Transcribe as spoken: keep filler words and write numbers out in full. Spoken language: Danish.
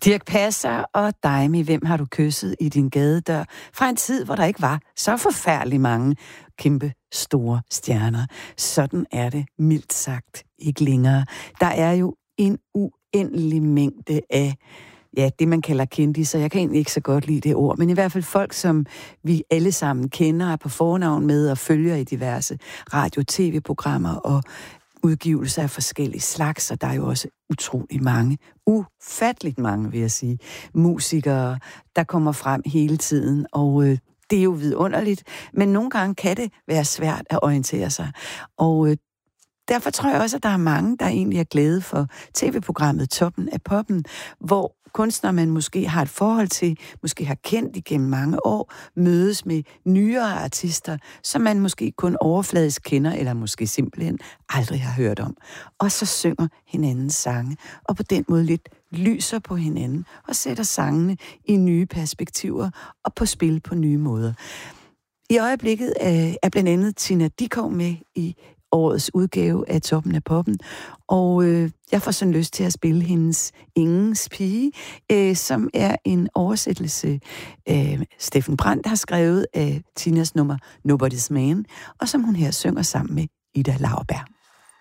Dirch Passer og Daimi, hvem har du kysset i din gadedør? Fra en tid, hvor der ikke var så forfærdelig mange kæmpe store stjerner. Sådan er det mildt sagt ikke længere. Der er jo en uendelig mængde af ja, det man kalder kendiser. Jeg kan egentlig ikke så godt lide det ord, men i hvert fald folk, som vi alle sammen kender på fornavn med og følger i diverse radio-tv-programmer og udgivelser af forskellige slags, og der er jo også utrolig mange, ufatteligt mange, vil jeg sige, musikere, der kommer frem hele tiden, og øh, det er jo vidunderligt, men nogle gange kan det være svært at orientere sig, og øh, derfor tror jeg også, at der er mange, der egentlig er glade for tv-programmet Toppen af Poppen, hvor kunstnere, man måske har et forhold til, måske har kendt igennem mange år, mødes med nyere artister, som man måske kun overfladisk kender, eller måske simpelthen aldrig har hørt om. Og så synger hinandens sange, og på den måde lidt lyser på hinanden, og sætter sangene i nye perspektiver, og på spil på nye måder. I øjeblikket er blandt andet Tina Dickow med i årets udgave af Toppen af Poppen, og øh, jeg får sådan lyst til at spille hendes Ingens Pige, øh, som er en oversættelse, øh, Steffen Brandt har skrevet af Tinas nummer Nobody's Man, og som hun her synger sammen med Ida Lauerberg.